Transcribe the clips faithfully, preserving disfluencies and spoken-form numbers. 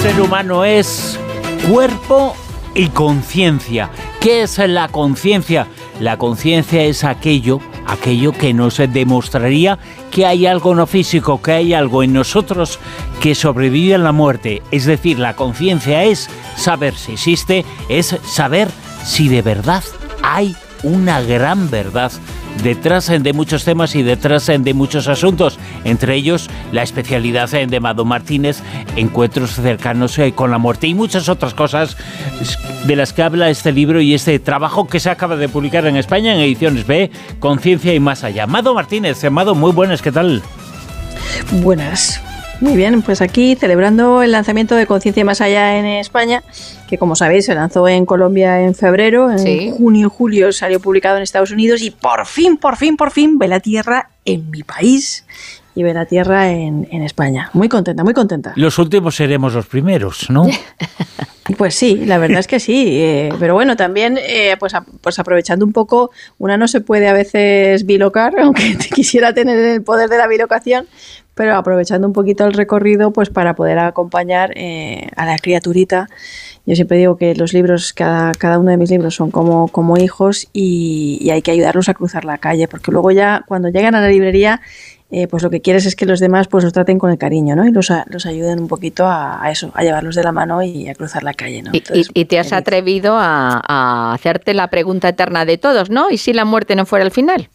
ser humano es cuerpo y conciencia. ¿Qué es la conciencia? La conciencia es aquello, aquello que nos demostraría que hay algo no físico, que hay algo en nosotros que sobrevive a la muerte. Es decir, la conciencia es saber si existe, es saber si de verdad hay una gran verdad detrás de muchos temas y detrás de muchos asuntos, entre ellos la especialidad de Mado Martínez, encuentros cercanos con la muerte y muchas otras cosas de las que habla este libro y este trabajo que se acaba de publicar en España en Ediciones B, Conciencia y Más Allá. Mado Martínez, Mado, muy buenas, ¿qué tal? Buenas. Muy bien, pues aquí celebrando el lanzamiento de Conciencia y Más Allá en España, que como sabéis se lanzó en Colombia en febrero, en sí. junio, julio salió publicado en Estados Unidos y por fin, por fin, por fin ve la tierra en mi país y ve la tierra en, en España. Muy contenta, muy contenta. Los últimos seremos los primeros, ¿no? Pues sí, la verdad es que sí, eh, pero bueno, también eh, pues, a, pues aprovechando un poco, una no se puede a veces bilocar, aunque quisiera tener el poder de la bilocación, pero aprovechando un poquito el recorrido pues para poder acompañar eh, a la criaturita. Yo siempre digo que los libros, cada, cada uno de mis libros son como, como hijos y, y hay que ayudarlos a cruzar la calle, porque luego ya cuando llegan a la librería Eh, pues lo que quieres es que los demás pues los traten con el cariño, ¿no? Y los, a, los ayuden un poquito a, a eso, a llevarlos de la mano y a cruzar la calle, ¿no? Entonces, y, y te has atrevido a, a hacerte la pregunta eterna de todos, ¿no? ¿Y si la muerte no fuera el final?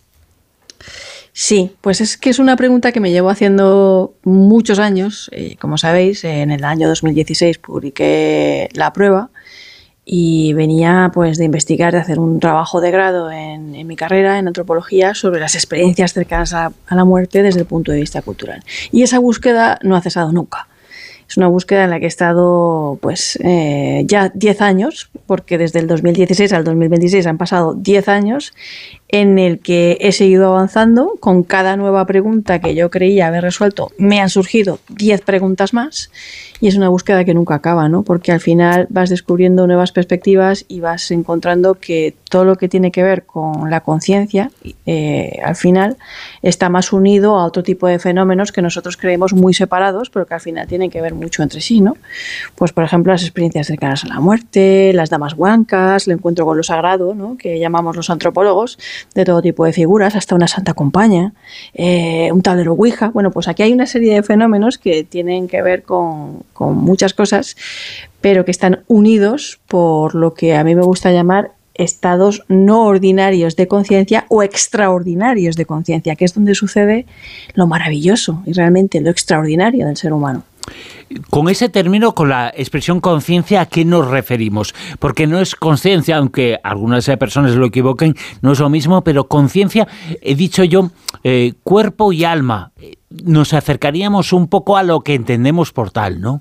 Sí, pues es que es una pregunta que me llevo haciendo muchos años. Eh, como sabéis, en el año dos mil dieciséis publiqué La Prueba y venía pues de investigar, de hacer un trabajo de grado en, en mi carrera en antropología sobre las experiencias cercanas a, a la muerte desde el punto de vista cultural. Y esa búsqueda no ha cesado nunca. Es una búsqueda en la que he estado pues eh, ya diez años, porque desde el dos mil dieciséis al dos mil veintiséis han pasado diez años en el que he seguido avanzando. Con cada nueva pregunta que yo creía haber resuelto me han surgido diez preguntas más y es una búsqueda que nunca acaba, ¿no? Porque al final vas descubriendo nuevas perspectivas y vas encontrando que todo lo que tiene que ver con la conciencia eh, al final está más unido a otro tipo de fenómenos que nosotros creemos muy separados, pero que al final tienen que ver mucho entre sí, ¿no? Pues por ejemplo las experiencias cercanas a la muerte, las damas blancas, el encuentro con lo sagrado, ¿no? Que llamamos los antropólogos, de todo tipo de figuras, hasta una santa compaña, eh, un tablero Ouija. Bueno, pues aquí hay una serie de fenómenos que tienen que ver con, con muchas cosas, pero que están unidos por lo que a mí me gusta llamar estados no ordinarios de conciencia o extraordinarios de conciencia, que es donde sucede lo maravilloso y realmente lo extraordinario del ser humano. Con ese término, con la expresión conciencia, ¿a qué nos referimos? Porque no es conciencia, aunque algunas personas lo equivoquen, no es lo mismo, pero conciencia, he dicho yo, eh, cuerpo y alma. Nos acercaríamos un poco a lo que entendemos por tal, ¿no?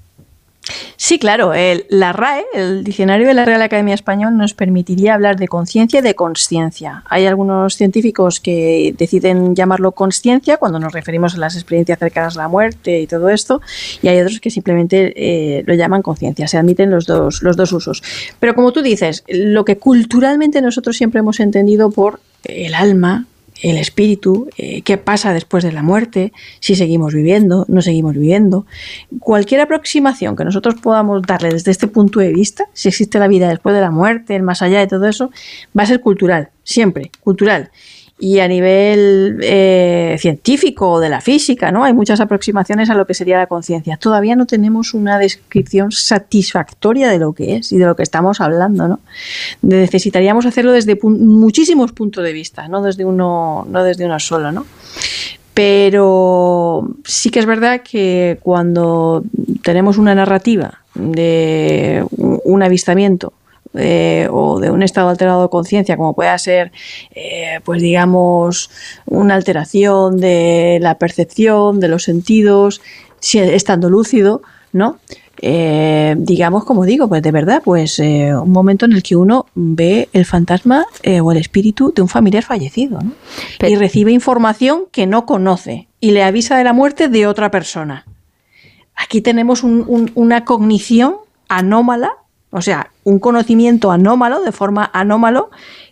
Sí, claro. El, la R A E, el Diccionario de la Real Academia Española, nos permitiría hablar de conciencia y de consciencia. Hay algunos científicos que deciden llamarlo consciencia cuando nos referimos a las experiencias cercanas a la muerte y todo esto, y hay otros que simplemente eh, lo llaman conciencia. Se admiten los dos, los dos usos. Pero como tú dices, lo que culturalmente nosotros siempre hemos entendido por el alma, el espíritu, eh, qué pasa después de la muerte, si seguimos viviendo, no seguimos viviendo. Cualquier aproximación que nosotros podamos darle desde este punto de vista, si existe la vida después de la muerte, el más allá de todo eso, va a ser cultural, siempre, cultural. Y a nivel eh, científico o de la física, ¿no? Hay muchas aproximaciones a lo que sería la conciencia. Todavía no tenemos una descripción satisfactoria de lo que es y de lo que estamos hablando, ¿no? Necesitaríamos hacerlo desde pu- muchísimos puntos de vista, no desde uno, no desde uno solo, ¿no? Pero sí que es verdad que cuando tenemos una narrativa de un avistamiento Eh, o de un estado alterado de conciencia, como pueda ser, eh, pues digamos, una alteración de la percepción, de los sentidos, si estando lúcido, ¿no? Eh, digamos, como digo, pues de verdad, pues eh, un momento en el que uno ve el fantasma eh, o el espíritu de un familiar fallecido, ¿no? Pero, y recibe información que no conoce y le avisa de la muerte de otra persona. Aquí tenemos un, un, una cognición anómala, o sea, un conocimiento anómalo, de forma anómalo,